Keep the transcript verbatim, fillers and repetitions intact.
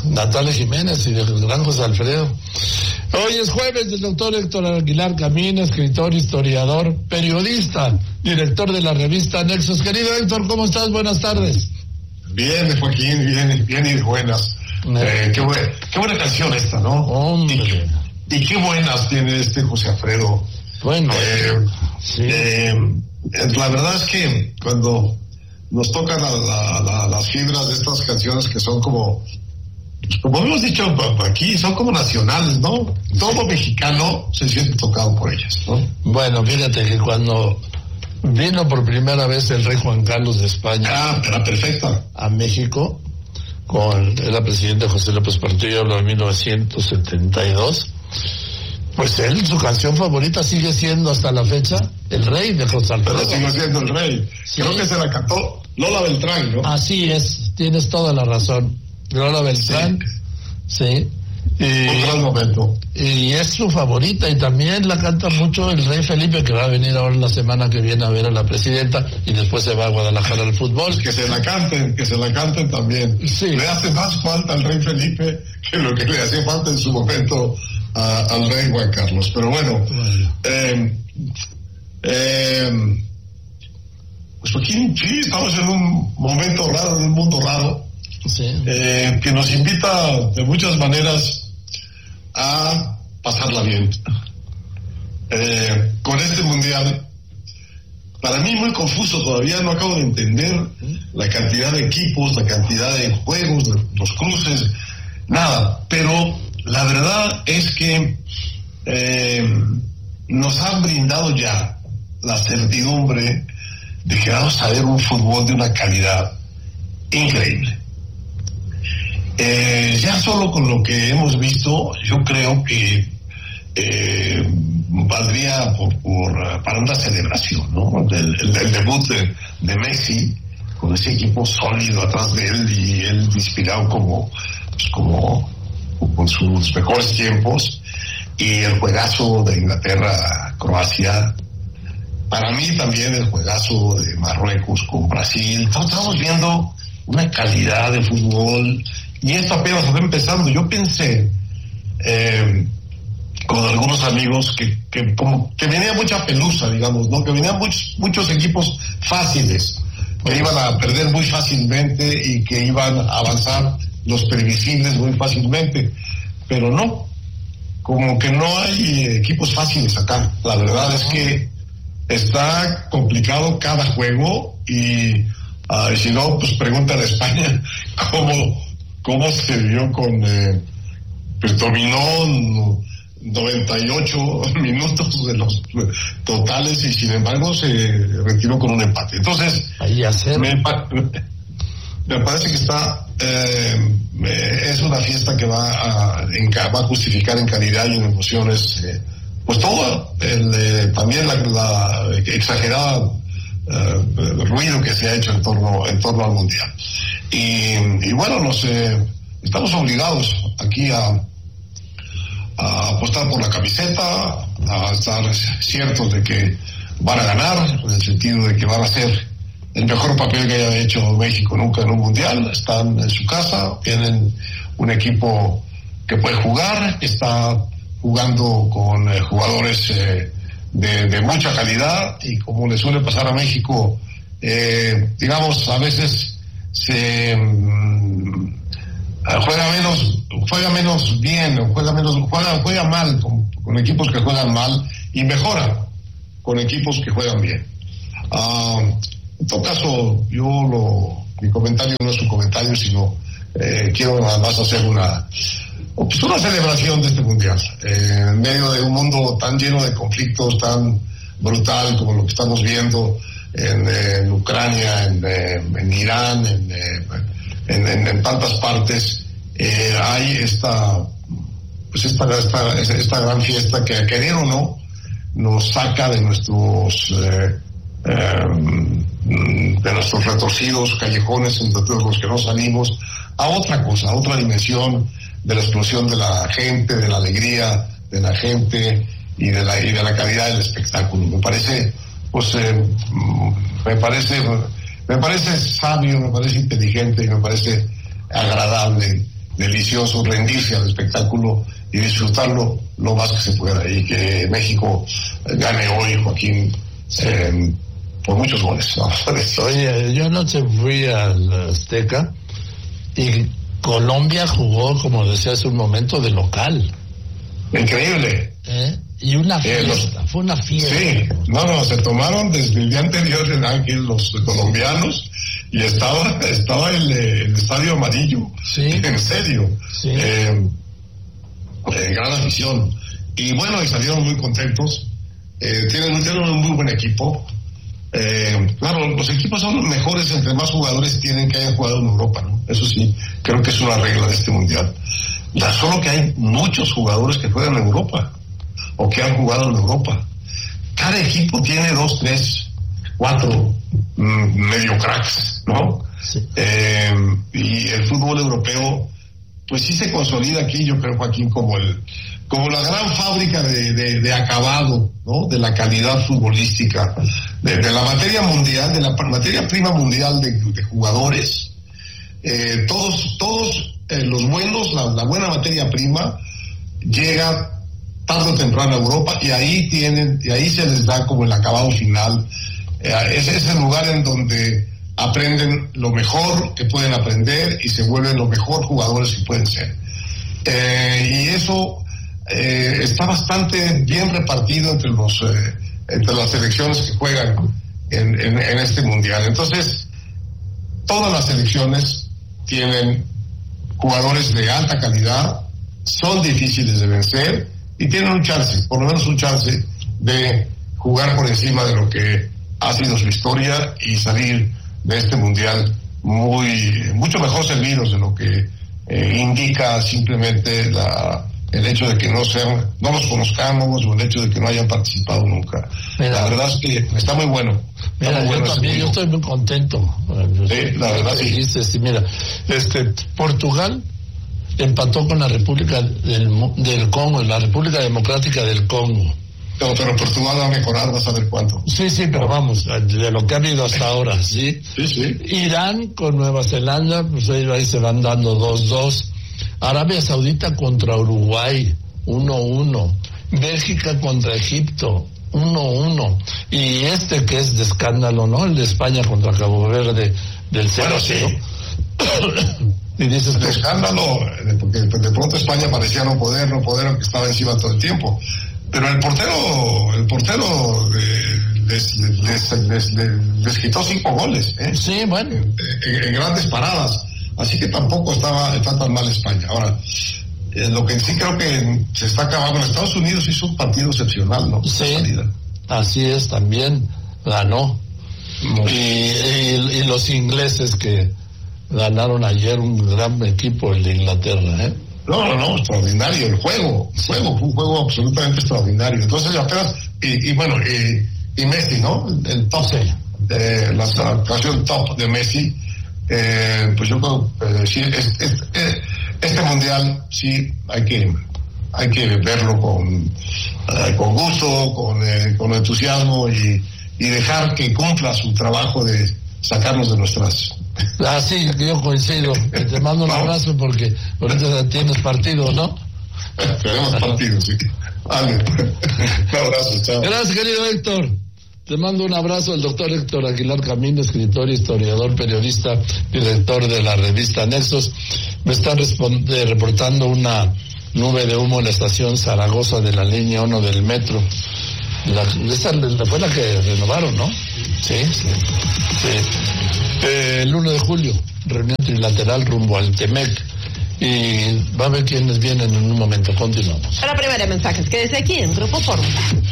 Natalia Jiménez y del gran José Alfredo. Hoy es jueves del doctor Héctor Aguilar Camín, escritor, historiador, periodista, director de la revista Nexos. Querido Héctor, ¿cómo estás? Buenas tardes. Bien, Joaquín, bien, bien y buenas. Eh, qué, buena, qué buena canción esta, ¿no? Hombre. Y, y qué buenas tiene este José Alfredo. Bueno, eh, sí. eh, la verdad es que cuando nos tocan la, la, la, las fibras de estas canciones que son como, como hemos dicho aquí, son como nacionales, ¿no? Todo sí. Mexicano se siente tocado por ellas, ¿no? Bueno, fíjate que cuando vino por primera vez el rey Juan Carlos de España, ah, era perfecta, a México, con el presidente José López Portillo, habló en mil novecientos setenta y dos, pues él, su canción favorita sigue siendo hasta la fecha El Rey de José Alfredo. Pero sigue siendo El Rey. Sí. Creo que se la cantó Lola Beltrán, ¿no? Así es, tienes toda la razón. Lola Beltrán, sí. sí. Y, un gran momento. Y es su favorita, y también la canta mucho el rey Felipe, que va a venir ahora la semana que viene a ver a la presidenta, y después se va a Guadalajara al fútbol. Pues que se la canten, que se la canten también. Sí. Le hace más falta al rey Felipe que lo que le hacía falta en su momento a, al rey Juan Carlos. Pero bueno, bueno. Eh, eh, pues aquí sí, estamos en un momento raro, en un mundo raro, sí. eh, que nos invita de muchas maneras a pasarla bien. Eh, con este mundial, para mí muy confuso todavía, no acabo de entender la cantidad de equipos, la cantidad de juegos, los cruces, nada, pero la verdad es que eh, nos han brindado ya la certidumbre de que vamos a ver un fútbol de una calidad increíble. Eh, ya solo con lo que hemos visto, yo creo que eh, valdría por, por, para una celebración, ¿no? El, el, el debut de, de Messi, con ese equipo sólido atrás de él y él inspirado como, pues como con sus mejores tiempos, y el juegazo de Inglaterra-Croacia. Para mí también el juegazo de Marruecos con Brasil. Estamos viendo una calidad de fútbol. Y esto apenas está empezando. Yo pensé eh, con algunos amigos que, que como que venía mucha pelusa, digamos, ¿no? Que venían muchos, muchos equipos fáciles, que iban a perder muy fácilmente y que iban a avanzar los previsibles muy fácilmente. Pero no, como que no hay equipos fáciles acá. La verdad es que está complicado cada juego y uh, si no, pues pregúntale a España cómo... cómo se vio con eh, pues dominó noventa y ocho minutos de los totales y sin embargo se retiró con un empate. Entonces me, me parece que está eh, es una fiesta que va a, en, va a justificar en calidad y en emociones eh, pues todo el, eh, también la, la exagerada Uh, ruido que se ha hecho en torno en torno al mundial y, y bueno nos eh, estamos obligados aquí a, a apostar por la camiseta, a estar ciertos de que van a ganar, en el sentido de que van a hacer el mejor papel que haya hecho México nunca en un mundial. Están en su casa, tienen un equipo que puede jugar, que está jugando con eh, jugadores eh, De, de mucha calidad, y como le suele pasar a México, eh, digamos, a veces se mm, juega menos, juega menos bien, juega menos, juega, juega mal con, con equipos que juegan mal y mejora con equipos que juegan bien. Uh, en todo caso, yo lo, mi comentario no es un comentario, sino eh, quiero además hacer una pues una celebración de este mundial, eh, en medio de un mundo tan lleno de conflictos, tan brutal como lo que estamos viendo en, en Ucrania, en, en Irán, en, en, en, en tantas partes. Eh, hay esta, pues esta, esta, esta gran fiesta que, querer o no, nos saca de nuestros eh, eh, de nuestros retorcidos callejones entre todos los que no salimos a otra cosa, a otra dimensión de la explosión de la gente, de la alegría de la gente y de la y de la calidad del espectáculo. Me parece, pues, eh, me parece, me parece sabio, me parece inteligente y me parece agradable delicioso rendirse al espectáculo y disfrutarlo lo más que se pueda, y que México gane hoy, Joaquín, eh, por muchos goles, ¿no? Oye, yo anoche fui al Azteca y Colombia jugó, como decía hace un momento, de local. Increíble. ¿Eh? Y una fiesta, eh, los, fue una fiesta. Sí, no, no, se tomaron desde el día anterior en Ángel los colombianos y estaba estaba el, el estadio amarillo, sí, en serio, sí. eh, eh, gran afición, y bueno, y salieron muy contentos, eh, tienen, tienen un muy buen equipo, eh, claro, los equipos son mejores entre más jugadores tienen que hayan jugado en Europa, ¿no? Eso sí, creo que es una regla de este mundial, ya solo que hay muchos jugadores que juegan en Europa o que han jugado en Europa. Cada equipo tiene dos, tres, cuatro mmm, medio cracks, ¿no? Sí. Eh, y el fútbol europeo, pues sí se consolida aquí, yo creo, Joaquín, como el, como la gran fábrica de, de, de acabado, ¿no? De la calidad futbolística, de, de la materia mundial, de la materia prima mundial de, de jugadores. Eh, todos, todos eh, los buenos, la, la buena materia prima llega tarde o temprano a Europa, y ahí tienen, y ahí se les da como el acabado final. Eh, ese es el lugar en donde aprenden lo mejor que pueden aprender y se vuelven los mejores jugadores que pueden ser. Eh, y eso eh, está bastante bien repartido entre los eh, entre las selecciones que juegan en, en, en este mundial. Entonces, todas las selecciones tienen jugadores de alta calidad, son difíciles de vencer y tienen un chance, por lo menos un chance de jugar por encima de lo que ha sido su historia y salir de este mundial muy mucho mejor servidos de lo que eh, indica simplemente la, el hecho de que no sean, no los conozcamos, o el hecho de que no hayan participado nunca. Mira, la verdad es que está muy bueno. Mira, muy bueno, yo también, yo estoy muy contento. Sí, la verdad sí. Dijiste, sí. Mira, este, Portugal empató con la República del, del Congo, la República Democrática del Congo. Pero, pero Portugal va a mejorar, vas a ver cuánto. Sí, sí, pero vamos, de lo que ha habido hasta ahora, ¿sí? Sí, sí. Irán con Nueva Zelanda, pues ahí se van dando dos dos. Arabia Saudita contra Uruguay, uno uno. Bélgica contra Egipto, uno uno. Y este que es de escándalo, ¿no? El de España contra Cabo Verde, del cero cero. Bueno, sí. Y dices, de escándalo, porque de pronto España parecía no poder, no poder, aunque estaba encima todo el tiempo. Pero el portero, el portero les, les, les, les, les quitó cinco goles, ¿eh? Sí, bueno. En, en, en grandes paradas. Así que tampoco estaba, está tan mal España. Ahora, eh, lo que sí creo que se está acabando, en Estados Unidos hizo un partido excepcional, ¿no? Sí, así es, también ganó. Y, y, y los ingleses que ganaron ayer, un gran equipo, el de Inglaterra, ¿eh? No, no, no, extraordinario, el juego, el juego, fue un juego absolutamente extraordinario. Entonces apenas, y, y bueno, y, y Messi, ¿no? El top, sí. eh, la actuación top de Messi, eh, pues yo creo, eh, sí, es, es, es, este mundial sí hay que, hay que verlo con, eh, con gusto, con, eh, con entusiasmo, y, y dejar que cumpla su trabajo de sacarnos de nuestras... Ah, sí, yo coincido. Te mando un abrazo porque ahorita tienes partido, ¿no? Tenemos partido, sí. Vale. Un abrazo, chao. Gracias, querido Héctor. Te mando un abrazo al doctor Héctor Aguilar Camín, escritor, historiador, periodista, director de la revista Nexos. Me están responde, reportando una nube de humo en la estación Zaragoza de la línea uno del metro. La, esa fue la que renovaron, ¿no? Sí, sí. sí. Eh, el uno de julio, reunión trilateral rumbo al Temec. Y va a ver quiénes vienen en un momento. Continuamos. Para primera mensajes, quédese aquí en Grupo Fórmula.